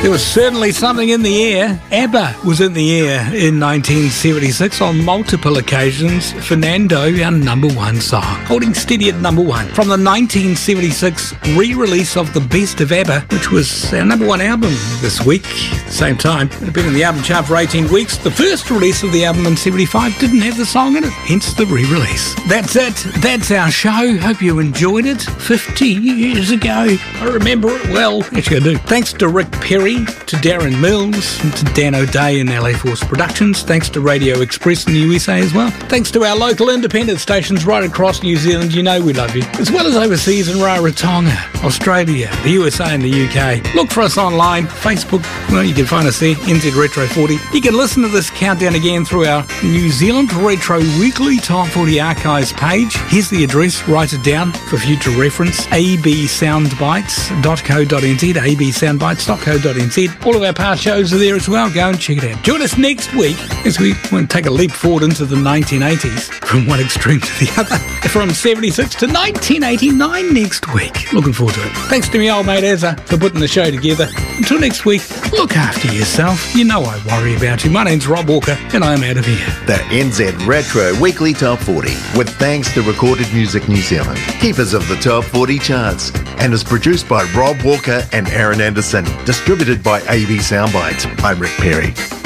There was certainly something in the air. ABBA was in the air in 1976 on multiple occasions. Fernando, our number one song, holding steady at number one. From the 1976 re-release of The Best of ABBA, which was our number one album this week. Same time, it had been in the album chart for 18 weeks. The first release of the album in 75 didn't have the song in it, hence the re-release. That's it. That's our show. Hope you enjoyed it. 50 years ago. I remember it well. Actually, I do. Thanks to Rick Perry, to Darren Mills, and to Dan O'Day in LA Force Productions. Thanks to Radio Express in the USA as well. Thanks to our local independent stations right across New Zealand. You know we love you. As well as overseas in Rarotonga, Australia, the USA and the UK. Look for us online. Facebook, well, you can find us there, NZ Retro 40. You can listen to this countdown again through our New Zealand Retro Weekly Top 40 Archives page. Here's the address. Write it down for future reference. absoundbites.co.nz, absoundbites.co.nz. All of our past shows are there as well. Go and check it out. Join us next week as we want to take a leap forward into the 1980s from one extreme to the other. From 76 to 1989 next week. Looking forward to it. Thanks to me old mate Ezra for putting the show together. Until next week, look after yourself. You know I worry about you. My name's Rob Walker and I'm out of here. The NZ Retro Weekly Top 40, with thanks to Recorded Music New Zealand, keepers of the Top 40 charts, and is produced by Rob Walker and Aaron Anderson, distributed by AB Soundbites. I'm Rick Perry.